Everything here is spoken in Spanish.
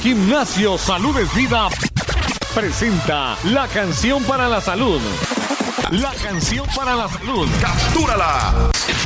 Gimnasio Salud es Vida presenta la canción para la salud. La canción para la salud. ¡Captúrala!